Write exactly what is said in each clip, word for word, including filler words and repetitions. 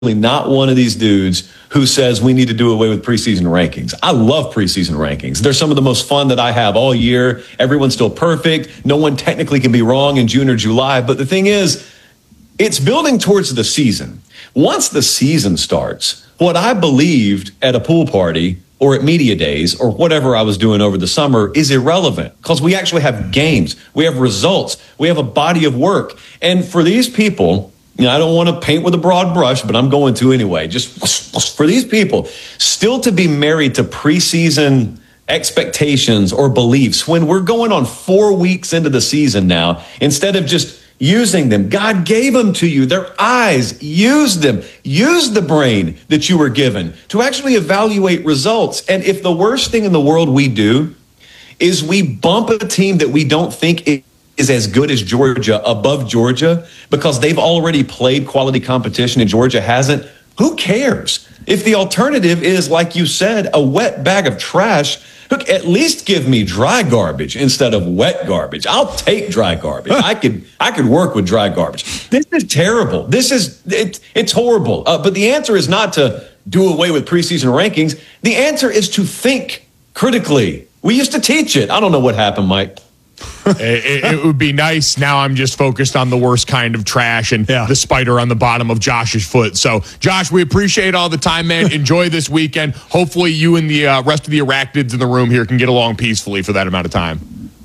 not one of these dudes who says we need to do away with preseason rankings. I love preseason rankings. They're some of the most fun that I have all year. Everyone's still perfect. No one technically can be wrong in June or July. But the thing is, it's building towards the season. Once the season starts, what I believed at a pool party or at media days or whatever I was doing over the summer is irrelevant because we actually have games. We have results. We have a body of work. And for these people, you know, I don't want to paint with a broad brush, but I'm going to anyway. Just for these people, still to be married to preseason expectations or beliefs when we're going on four weeks into the season now, instead of just using them. God gave them to you. Their eyes. Use them. Use the brain that you were given to actually evaluate results. And if the worst thing in the world we do is we bump a team that we don't think is is as good as Georgia above Georgia because they've already played quality competition and Georgia hasn't, who cares? If the alternative is, like you said, a wet bag of trash, look, at least give me dry garbage instead of wet garbage. I'll take dry garbage. I could I could work with dry garbage. This is terrible. This is, it, it's horrible. Uh, but the answer is not to do away with preseason rankings. The answer is to think critically. We used to teach it. I don't know what happened, Mike. it, it would be nice. Now I'm just focused on the worst kind of trash and yeah. the spider on the bottom of Josh's foot. So, Josh, we appreciate all the time, man. Enjoy this weekend. Hopefully you and the uh, rest of the arachnids in the room here can get along peacefully for that amount of time.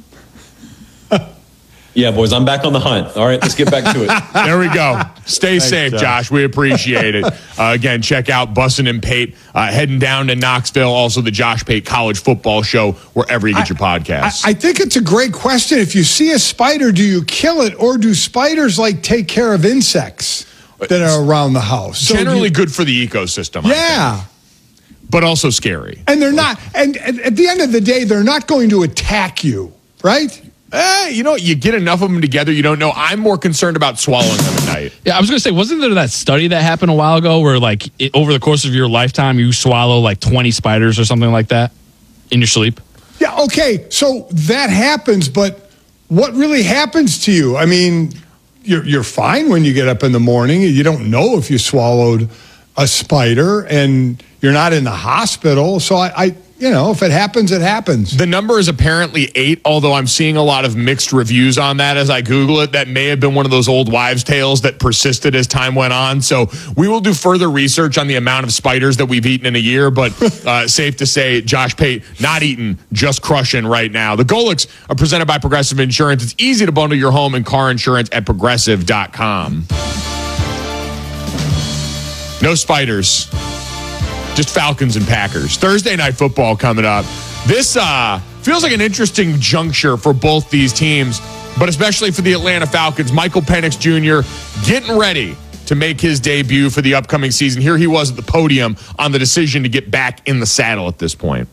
Yeah, boys, I'm back on the hunt. All right, let's get back to it. There we go. Stay Thanks, safe, Josh. Josh. We appreciate it. Uh, again, check out Bussin' and Pate uh, heading down to Knoxville. Also, the Josh Pate College Football Show, wherever you get I, your podcasts. I, I think it's a great question. If you see a spider, do you kill it, or do spiders like take care of insects that are around the house? So Generally you, good for the ecosystem. Yeah. But also scary. And they're not, and, and at the end of the day, they're not going to attack you, right? Eh, you know, you get enough of them together, you don't know. I'm more concerned about swallowing them at night. Yeah, I was going to say, wasn't there that study that happened a while ago where, like, it, over the course of your lifetime, you swallow, like, twenty spiders or something like that in your sleep? Yeah, okay, so that happens, but what really happens to you? I mean, you're, you're fine when you get up in the morning. You don't know if you swallowed a spider, and you're not in the hospital. So I... I You know, if it happens, it happens. The number is apparently eight, although I'm seeing a lot of mixed reviews on that as I Google it. That may have been one of those old wives' tales that persisted as time went on. So we will do further research on the amount of spiders that we've eaten in a year. But uh, safe to say, Josh Pate, not eating, just crushing right now. The Golics are presented by Progressive Insurance. It's easy to bundle your home and car insurance at progressive dot com. No spiders. Just Falcons and Packers. Thursday Night Football coming up. This uh, feels like an interesting juncture for both these teams, but especially for the Atlanta Falcons. Michael Penix Junior getting ready to make his debut for the upcoming season. Here he was at the podium on the decision to get back in the saddle at this point.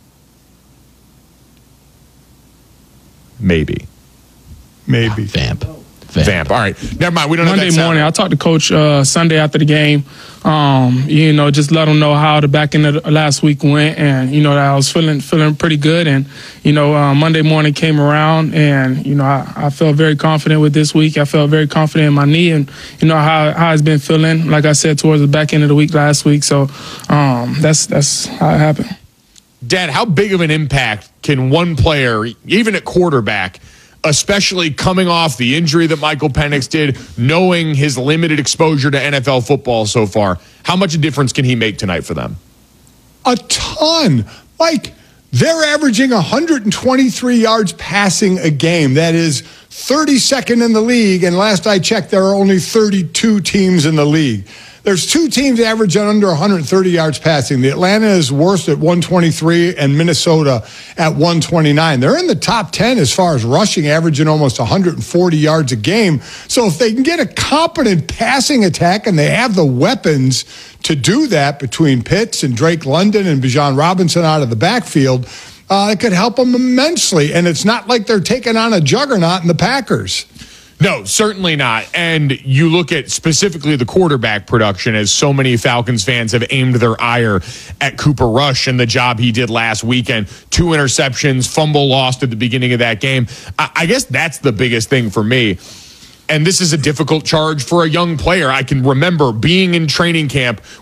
Maybe. Maybe. Vamp. Vamp. Vamp. All right. Never mind. We don't Monday know that morning, sound. I talked to Coach uh, Sunday after the game. Um, you know, just let them know how the back end of the last week went, and you know that I was feeling feeling pretty good. And you know, uh, Monday morning came around, and you know, I, I felt very confident with this week. I felt very confident in my knee, and you know how how it's been feeling. Like I said, towards the back end of the week last week. So um, that's that's how it happened. Dad, how big of an impact can one player, even at quarterback, especially coming off the injury that Michael Penix did, knowing his limited exposure to N F L football so far, how much a difference can he make tonight for them? A ton. Like, they're averaging one hundred twenty-three yards passing a game. That is thirty-second in the league, and last I checked, there are only thirty-two teams in the league. There's two teams averaging under one hundred thirty yards passing. The Atlanta is worst at one twenty-three and Minnesota at one twenty-nine. They're in the top ten as far as rushing, averaging almost one hundred forty yards a game. So if they can get a competent passing attack, and they have the weapons to do that between Pitts and Drake London and Bijan Robinson out of the backfield, uh, it could help them immensely. And it's not like they're taking on a juggernaut in the Packers. No, certainly not. And you look at specifically the quarterback production, as so many Falcons fans have aimed their ire at Cooper Rush and the job he did last weekend. Two interceptions, fumble lost at the beginning of that game. I, I guess that's the biggest thing for me. and this is a difficult charge for a young player. I can remember being in training camp